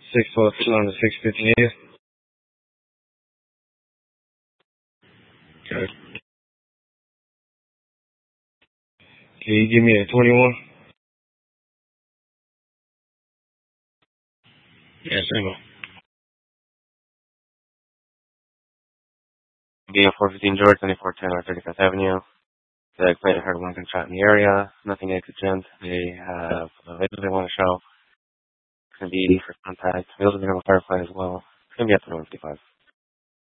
602 on the 658. Okay. Can you give me a 21? Yes, single. Being 415 George, 2410 or 35th Avenue. The plaintiff heard one gunshot in the area. Nothing exigent. They have a video they want to show. It's going to be for contact. We also have a firefight as well. It's going to be up to 155.